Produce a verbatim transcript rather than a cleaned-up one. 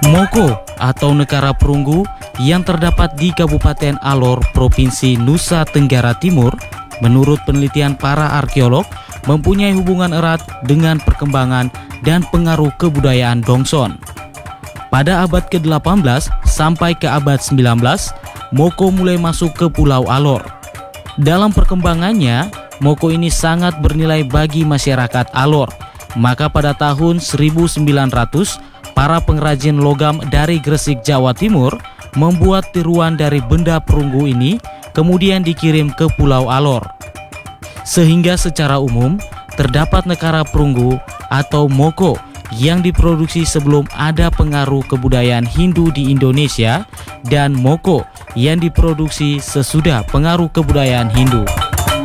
Moko atau negara perunggu yang terdapat di Kabupaten Alor, Provinsi Nusa Tenggara Timur, menurut penelitian para arkeolog, mempunyai hubungan erat dengan perkembangan dan pengaruh kebudayaan Dongson. Pada abad ke delapan belas sampai ke abad sembilan belas, Moko mulai masuk ke Pulau Alor. Dalam perkembangannya, Moko ini sangat bernilai bagi masyarakat Alor. Maka pada tahun seribu sembilan ratus, para pengrajin logam dari Gresik, Jawa Timur membuat tiruan dari benda perunggu ini, kemudian dikirim ke Pulau Alor. Sehingga secara umum terdapat negara perunggu atau Moko yang diproduksi sebelum ada pengaruh kebudayaan Hindu di Indonesia, dan Moko yang diproduksi sesudah pengaruh kebudayaan Hindu.